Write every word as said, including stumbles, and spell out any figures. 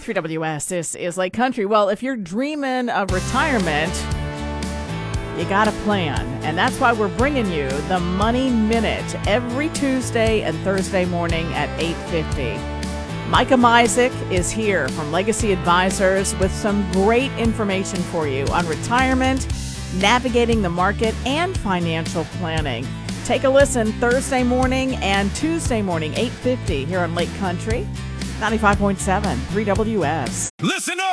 three W S, this is Lake Country. Well, if you're dreaming of retirement, you got a plan. And that's why we're bringing you the Money Minute every Tuesday and Thursday morning at eight fifty. Micah Misek is here from Legacy Advisors with some great information for you on retirement, navigating the market, and financial planning. Take a listen Thursday morning and Tuesday morning, eight fifty, here on Lake Country, ninety-five point seven, three W S. Listen up!